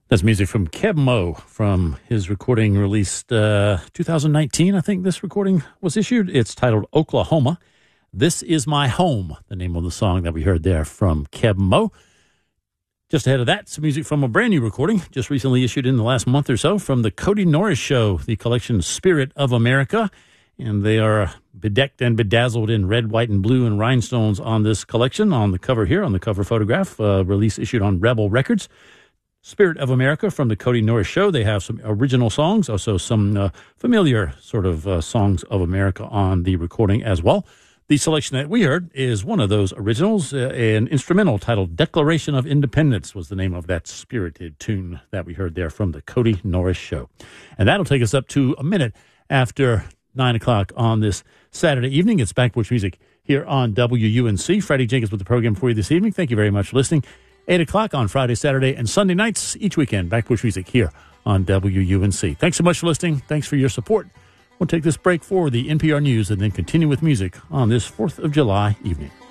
That's music from Keb Mo from his recording released 2019. I think this recording was issued. It's titled Oklahoma. This Is My Home, the name of the song that we heard there from Keb Mo. Just ahead of that, some music from a brand new recording, just recently issued in the last month or so, from the Cody Norris Show, the collection Spirit of America. And they are bedecked and bedazzled in red, white, and blue and rhinestones on this collection. On the cover here, on the cover photograph, release issued on Rebel Records. Spirit of America from the Cody Norris Show. They have some original songs, also some familiar sort of songs of America on the recording as well. The selection that we heard is one of those originals. An instrumental titled Declaration of Independence was the name of that spirited tune that we heard there from the Cody Norris Show. And that'll take us up to a minute after 9 o'clock on this Saturday evening. It's Back Porch Music here on WUNC. Freddie Jenkins with the program for you this evening. Thank you very much for listening. 8 o'clock on Friday, Saturday, and Sunday nights each weekend. Back Porch Music here on WUNC. Thanks so much for listening. Thanks for your support. We'll take this break for the NPR News and then continue with music on this 4th of July evening.